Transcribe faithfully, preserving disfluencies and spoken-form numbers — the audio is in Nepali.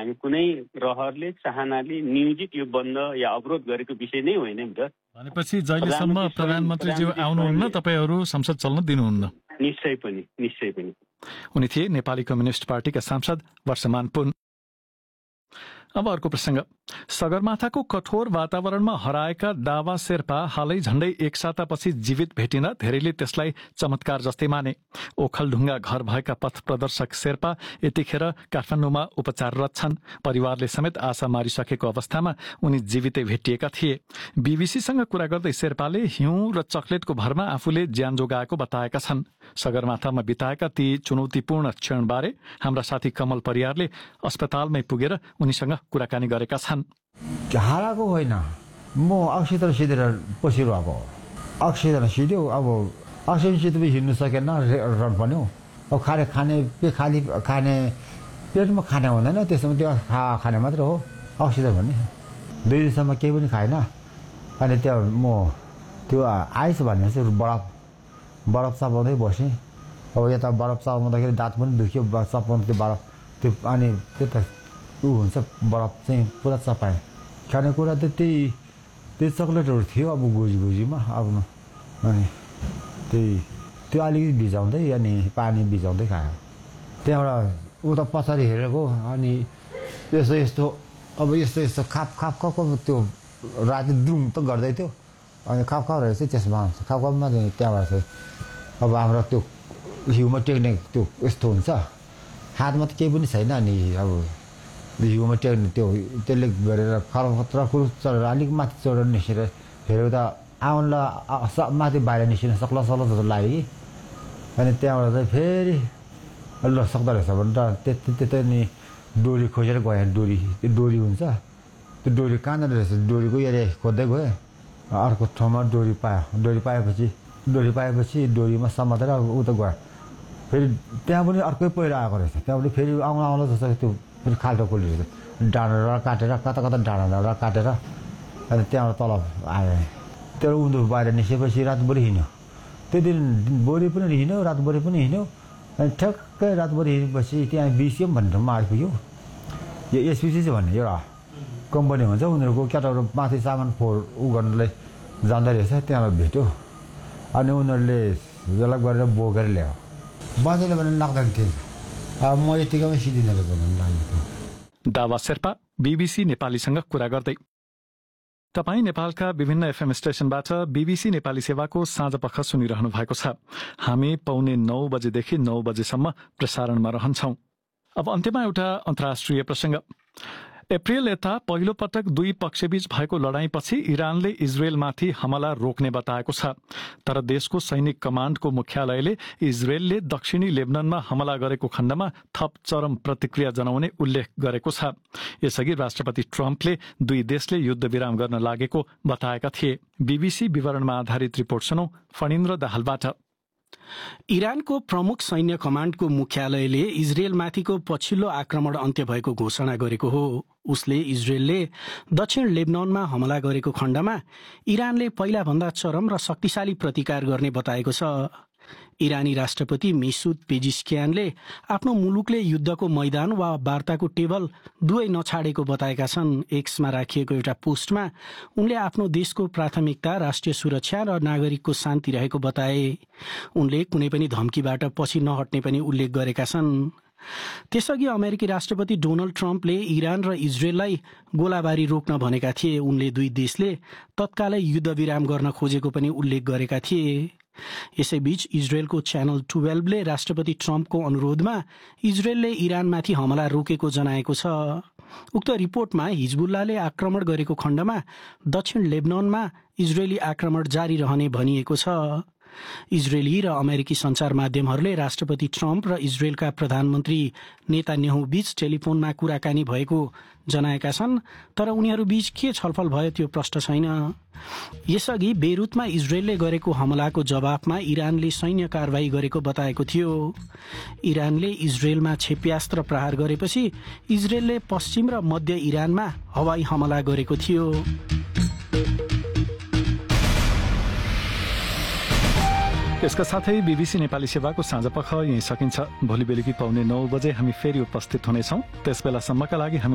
हामी कुनै रहरले चाहनाले नियोजित यो बन्द या अवरोध गरेको विषय नै होइन नि त। भनेपछि जहिलेसम्म प्रधानमन्त्रीज्यू आउनुहुन्न तपाईहरू संसद चल्न दिनुहुन्न? निश्चय पनि निश्चय पनि। उनी थिए नेपाली कम्युनिस्ट पार्टीका सांसद वर्षमान पुन। अब अर्को प्रसंग। सगरमाथाको कठोर वातावरणमा हराएका दावा शेर्पा हालै झण्डै एक सातापछि जीवित भेटिन धेरैले त्यसलाई चमत्कार जस्तै माने। ओखलढुङ्गा घर भएका पथ प्रदर्शक शेर्पा यतिखेर काठमाडौँमा उपचाररत छन्। परिवारले समेत आशा मारिसकेको अवस्थामा उनी जीवितै भेटिएका थिए। बीबीसीसँग कुरा गर्दै शेर्पाले हिउँ र चकलेटको भरमा आफूले ज्यान जोगाएको बताएका छन्। सगरमाथामा बिताएका ती चुनौतीपूर्ण क्षणबारे हाम्रा साथी कमल परियारले अस्पतालमै पुगेर उनीसँग कुराकानी गरेका छन्। हाराको होइन, म अक्सिजन सिधेर पसिरो अब अक्सिजन सिध्यो। अब अक्सिजन सिधेपछि हिँड्नु सकेन, रन पर्यो। अब खाने खाने पे खाली खाने पेटमा खाने हुँदैन, त्यसमा त्यो खा खाने मात्र हो अक्सिजन भन्ने। दुई दिनसम्म केही पनि खाएन। अनि त्यो म त्यो आइस भन्ने चाहिँ बरफ बरफ चपाउँदै बसेँ। अब यता बरफ चपाउँदाखेरि दाँत पनि दुख्यो, चपाउनु त्यो बरफ त्यो अनि त्यो त ऊ हुन्छ बरफ चाहिँ पुरा चपाएँ। खानेकुरा त त्यही त्यही चक्लेटहरू थियो अब गोजी गोजीमा आफ्नो। अनि त्यही त्यो अलिकति भिजाउँदै अनि पानी भिजाउँदै खायो। त्यहाँबाट उता पछाडि हेरेको अनि यस्तो यस्तो अब यस्तो यस्तो खाप खाप खाप त्यो राति द्रुम त गर्दै थियो। अनि खाप खापहरू चाहिँ त्यसमा आउँछ। खाप खापमा चाहिँ त्यहाँबाट चाहिँ अब हाम्रो त्यो हिउमा टेक्ने त्यो यस्तो हुन्छ, हातमा त केही पनि छैन। अनि अब हिउमा टेक्ने त्यो त्यसले गरेर खरखत्र कुरो चढेर अलिक माथि चढेर निस्केर हेरेको त आउनलाई माथि बाहिर निस्किन सक्ला सक्ला जस्तो लाग्यो कि। अनि त्यहाँबाट चाहिँ फेरि ल सक्दो रहेछ भनेर त्यति त्यतै नि डोरी खोजेर गएँ। डोरी त्यो डोरी हुन्छ, त्यो डोरी कहाँनिर रहेछ डोरीको एरिया खोज्दै गएँ। अर्को ठाउँमा डोरी पायो। डोरी पाएपछि डोरी पाएपछि डोरीमा समातेर उता गयो। फेरि त्यहाँ पनि अर्कै पहिरो आएको रहेछ। त्यहाँबाट फेरि आउँला आउँला जस्तो त्यो फेरि खाल्टो खोलेर डाँडा काटेर कता कता डाँडा काटेर अनि त्यहाँबाट तल आयो। त्यो उनीहरू बाहिर निस्केपछि रातभरि हिँड्यो। त्यो दिन भोलि पनि हिँड्यो, रातभरि पनि हिँड्यो। अनि ठ्याक्कै रातभरि हिँडेपछि त्यहाँ बिसिएम भन्ने ठाउँमा आइपुग्यो। यो एसपिसी भन्ने एउटा कम्पनी हुन्छ, उनीहरूको केटाहरू माथि सामान फोहोर उ गर्नलाई जाँदो रहेछ। त्यहाँबाट भेट्यो। अनि उनीहरूले जला गरेर बोकेर ल्यायो। बाँझेले भने लाग्दैन थियो। अब म यतिकैमा सिधिने भन्नु लागेको। दावा शेर्पा बीबीसी नेपालीसँग कुरा गर्दै। तपाईँ नेपालका विभिन्न एफएम स्टेशनबाट बीबीसी नेपाली सेवाको साँझ पख सुनिरहनु भएको छ। हामी पौने नौ बजेदेखि नौ बजेसम्म प्रसारणमा रहन्छौं। अब अन्त्यमा एउटा अन्तर्राष्ट्रिय प्रसंग। अप्रिल यता पहिलो पटक दुई पक्षबीच भएको लडाईँपछि इरानले इजरायलमाथि हमला रोक्ने बताएको छ। तर देशको सैनिक कमाण्डको मुख्यालयले इजरायलले दक्षिणी लेबननमा हमला गरेको खण्डमा थप चरम प्रतिक्रिया जनाउने उल्लेख गरेको छ। यसअघि राष्ट्रपति ट्रम्पले दुई देशले युद्ध विराम गर्न लागेको बताएका थिए। बीबीसी विवरणमा आधारित रिपोर्ट सुनौ फणिन्द्र दाहालबाट। इरानको प्रमुख सैन्य कमाण्डको मुख्यालयले इजरायलमाथिको पछिल्लो आक्रमण अन्त्य भएको घोषणा गरेको हो। उसले इजरायलले दक्षिण लेबनानमा हमला गरेको खण्डमा इरानले पहिलाभन्दा चरम र शक्तिशाली प्रतिकार गर्ने बताएको छ। इरानी राष्ट्रपति मेसुद पेजिस्कियानले आफ्नो मुलुकले युद्धको मैदान वा वार्ताको टेबल दुवै नछाडेको बताएका छन्। एक्समा राखिएको एउटा पोस्टमा उनले आफ्नो देशको प्राथमिकता राष्ट्रिय सुरक्षा र नागरिकको शान्ति रहेको बताए। उनले कुनै पनि धम्कीबाट पछि नहट्ने पनि उल्लेख गरेका छन्। त्यसअघि अमेरिकी राष्ट्रपति डोनाल्ड ट्रम्पले इरान र इजरायललाई गोलाबारी रोक्न भनेका थिए। उनले दुई देशले तत्कालै युद्ध विराम गर्न खोजेको पनि उल्लेख गरेका थिए। यसैबीच इजरायलको च्यानल बाह्रले राष्ट्रपति ट्रम्पको अनुरोधमा इजरायलले इरानमाथि हमला रोकेको जनाएको छ। उक्त रिपोर्टमा हिजबुल्लाले आक्रमण गरेको खण्डमा दक्षिण लेबनानमा इजरायली आक्रमण जारी रहने भनिएको छ। इजरायली र अमेरिकी सञ्चार माध्यमहरूले राष्ट्रपति ट्रम्प र इजरायलका प्रधानमन्त्री नेतान्याहु बीच टेलिफोनमा कुराकानी भएको जनाएका छन्। तर उनीहरूबीच के छलफल भयो त्यो प्रश्न छैन। यसअघि बेरुतमा इजरायलले गरेको हमलाको जवाफमा इरानले सैन्य कारवाही गरेको बताएको थियो। इरानले इजरायलमा क्षेप्यास्त्र प्रहार गरेपछि इजरायलले पश्चिम र मध्य इरानमा हवाई हमला गरेको थियो। यसका साथै बीबीसी नेपाली सेवाको साँझ पख यही सकिन्छ। भोलि बेलुकी पाउने नौ बजे हामी फेरि उपस्थित हुनेछौँ। त्यसबेलासम्मका लागि हामी